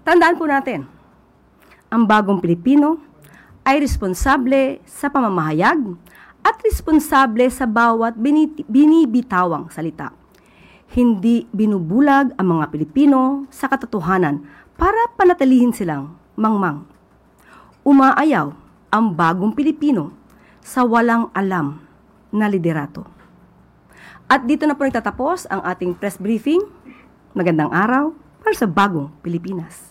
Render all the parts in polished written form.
Tandaan po natin, ang bagong Pilipino ay responsable sa pamamahayag at responsable sa bawat binibitawang salita. Hindi binubulag ang mga Pilipino sa katotohanan para panatilihin silang mangmang. Umaayaw ang bagong Pilipino sa walang alam na liderato. At dito na po nagtatapos ang ating press briefing. Magandang araw para sa bagong Pilipinas.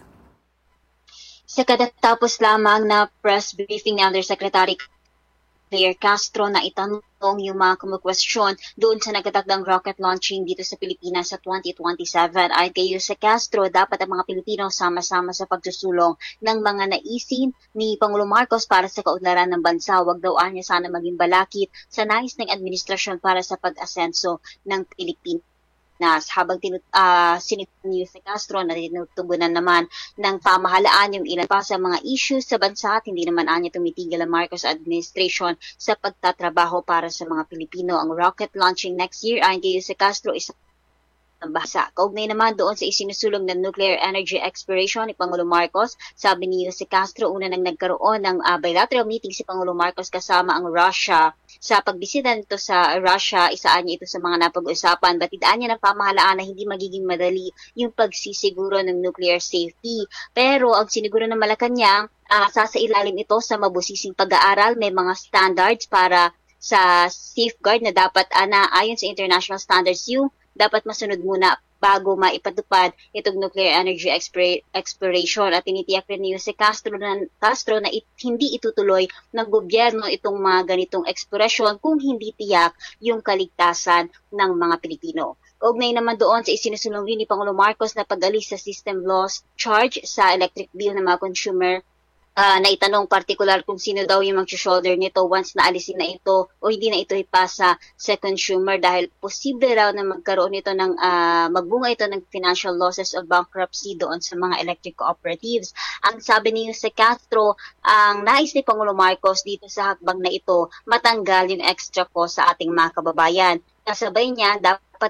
Sa katatapos lamang na press briefing ni Undersecretary Claire Castro na itanong yung mga kumukwestiyon doon sa nagtatakdang rocket launching dito sa Pilipinas sa 2027. Ayon kay Jose Castro, dapat ang mga Pilipino sama-sama sa pagsusulong ng mga naisin ni Pangulong Marcos para sa kaunlaran ng bansa. Wag daw niya sana maging balakid sa nais ng administrasyon para sa pag-asenso ng Pilipinas. Habang sinipon ni Jose Castro na tinutugunan naman ng pamahalaan yung ilan pa sa mga issues sa bansa at hindi naman anya tumitigil ang Marcos administration sa pagtatrabaho para sa mga Pilipino. Ang rocket launching next year ayon kay Jose Castro is bahasa. Kaugnay naman doon sa isinusulong ng nuclear energy exploration ni Pangulong Marcos, sabi ni Jose Castro, una nang nagkaroon ng bilateral meeting si Pangulong Marcos kasama ang Russia. Sa pagbisita nito sa Russia, isaan niya ito sa mga napag-usapan. Batidaan niya ng pamahalaan na hindi magiging madali yung pagsisiguro ng nuclear safety. Pero ang siniguro ng Malacanang, sasailalim ito sa mabusising pag-aaral. May mga standards para sa safeguard na dapat ayon sa international standards yung dapat masunod muna bago maipatupad itong nuclear energy exploration. At tinitiyak rin ni Jose Castro na hindi itutuloy ng gobyerno itong mga ganitong eksplorasyon kung hindi tiyak yung kaligtasan ng mga Pilipino. Kaugnay naman doon sa isinusulong rin ni Pangulong Marcos na pag-alis sa system loss charge sa electric bill ng mga consumer, na itanong particular kung sino daw yung mag-shoulder nito once naalisin na ito o hindi na ito ipasa sa consumer dahil posible raw na magkaroon ito ng magbunga ito ng financial losses of bankruptcy doon sa mga electric cooperatives. Ang sabi ni Jose Castro, ang nais ni Pangulong Marcos dito sa hakbang na ito, matanggal yung extra cost sa ating mga kababayan. Kasabay niya, dapat